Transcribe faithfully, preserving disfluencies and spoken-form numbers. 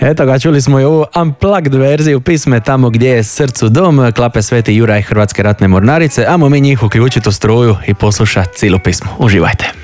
Eto ga, čuli smo i ovu unplugged verziju pisme Tamo gdje je srcu dom, klape Sveti Juraj Hrvatske ratne mornarice, amo mi njih uključiti u struju i poslušati cijelu pismu. Uživajte.